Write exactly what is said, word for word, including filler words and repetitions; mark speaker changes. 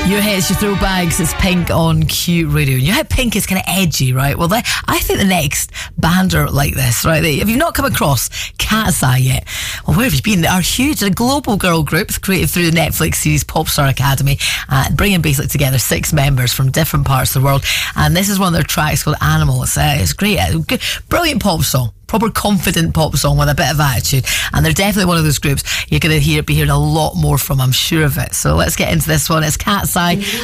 Speaker 1: Your hits, your throwbacks, it's Pink on Q Radio. You know how Pink is kind of edgy, right? Well, I think the next band are like this, right? If you've not come across Cat's Eye yet, well, where have you been? They are huge. They're a global girl group created through the Netflix series Popstar Academy, uh, bringing basically together six members from different parts of the world. And this is one of their tracks called Animal. It's, uh, it's great. Uh, good, brilliant pop song. Proper confident pop song with a bit of attitude, and they're definitely one of those groups you're going to hear be hearing a lot more from, I'm sure of it. So let's get into this one. It's Cat's Eye